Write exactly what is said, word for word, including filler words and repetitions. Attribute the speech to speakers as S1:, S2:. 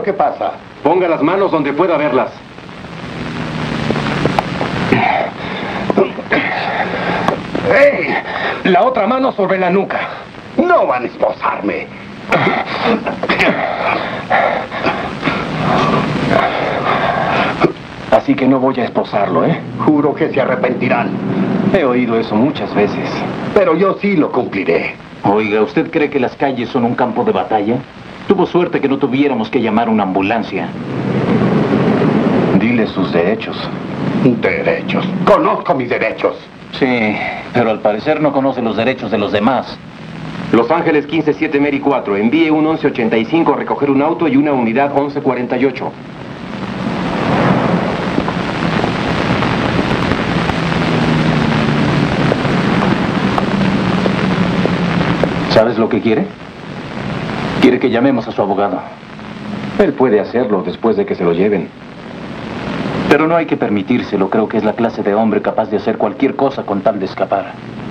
S1: que pasa?
S2: Ponga las manos donde pueda verlas.
S1: ¡Ey!
S2: La otra mano sobre la nuca.
S1: No van a esposarme.
S2: Así que no voy a esposarlo, ¿eh?
S1: Juro que se arrepentirán.
S2: He oído eso muchas veces.
S1: Pero yo sí lo cumpliré.
S3: Oiga, ¿usted cree que las calles son un campo de batalla? Tuvo suerte que no tuviéramos que llamar a una ambulancia.
S2: Dile sus derechos.
S1: Derechos. Conozco mis derechos.
S3: Sí, pero al parecer no conoce los derechos de los demás.
S2: Los Ángeles quince siete Mary cuatro. Envíe un once ochenta y cinco a recoger un auto y una unidad once cuarenta y ocho.
S3: ¿Sabes lo que quiere? Quiere que llamemos a su abogado.
S2: Él puede hacerlo después de que se lo lleven.
S3: Pero no hay que permitírselo. Creo que es la clase de hombre capaz de hacer cualquier cosa con tal de escapar.